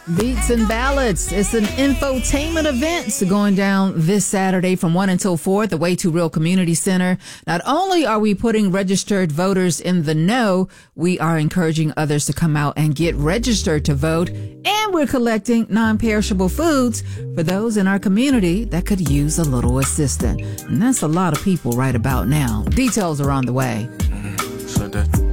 Beats and Ballads. It's an infotainment event going down this Saturday from 1 until 4 at the Way Too Real Community Center. Not only are we putting registered voters in the know, we are encouraging others to come out and get registered to vote. And we're collecting non-perishable foods for those in our community that could use a little assistance. And that's a lot of people right about now. Details are on the way. So that